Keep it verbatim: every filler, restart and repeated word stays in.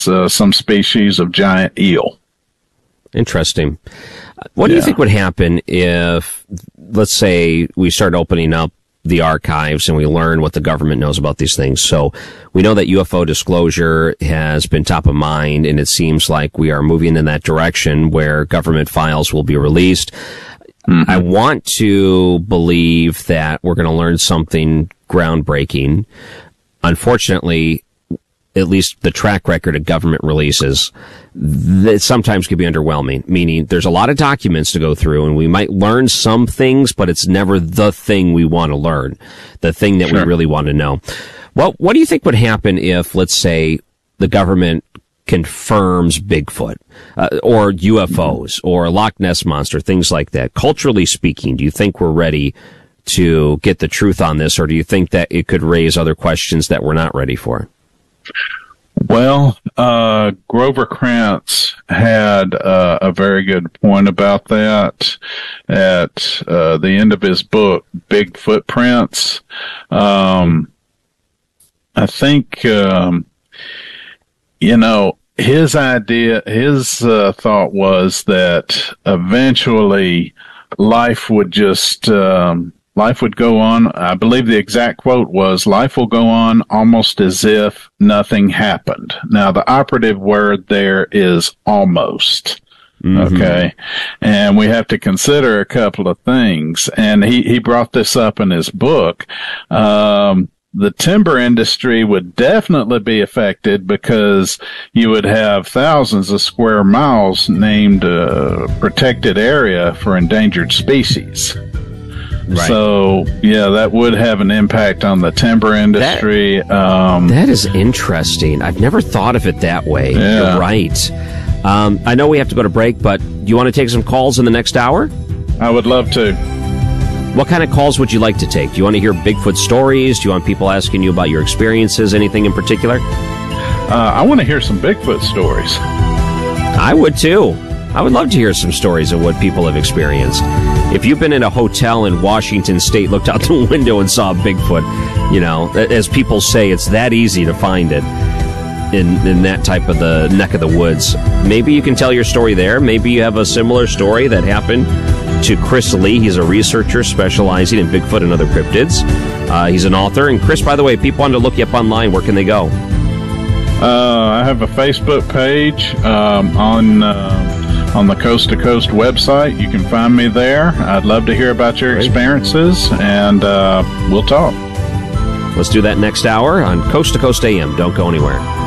uh, some species of giant eel. Interesting. What do yeah. you think would happen if, let's say, we start opening up the archives and we learn what the government knows about these things? So we know that U F O disclosure has been top of mind, and it seems like we are moving in that direction where government files will be released. Mm-hmm. I want to believe that we're going to learn something groundbreaking. Unfortunately, at least the track record of government releases, that sometimes can be underwhelming, meaning there's a lot of documents to go through and we might learn some things, but it's never the thing we want to learn, the thing that sure. we really want to know. Well, what do you think would happen if, let's say, the government confirms Bigfoot, uh, or U F Os, or Loch Ness Monster, things like that? Culturally speaking, do you think we're ready to get the truth on this, or do you think that it could raise other questions that we're not ready for? Well, uh, Grover Krantz had uh, a very good point about that at uh, the end of his book, Big Footprints. Um, I think, um, you know, his idea, his uh, thought was that eventually life would just... Um, Life would go on, I believe the exact quote was, life will go on almost as if nothing happened. Now, the operative word there is almost. Mm-hmm. Okay. And we have to consider a couple of things. And he, he brought this up in his book. Um, the timber industry would definitely be affected because you would have thousands of square miles named a protected area for endangered species. Right. So, yeah, that would have an impact on the timber industry. That, um, that is interesting. I've never thought of it that way. Yeah. You're right. Um, I know we have to go to break, but do you want to take some calls in the next hour? I would love to. What kind of calls would you like to take? Do you want to hear Bigfoot stories? Do you want people asking you about your experiences? Anything in particular? Uh, I want to hear some Bigfoot stories. I would, too. I would love to hear some stories of what people have experienced. If you've been in a hotel in Washington State, looked out the window and saw Bigfoot, you know, as people say, it's that easy to find it in, in that type of the neck of the woods. Maybe you can tell your story there. Maybe you have a similar story that happened to Chris Lee. He's a researcher specializing in Bigfoot and other cryptids. Uh, he's an author. And Chris, by the way, if people want to look you up online, where can they go? Uh, I have a Facebook page um, on... Uh on the Coast to Coast website. You can find me there. I'd love to hear about your experiences, and uh, we'll talk. Let's do that next hour on Coast to Coast A M. Don't go anywhere.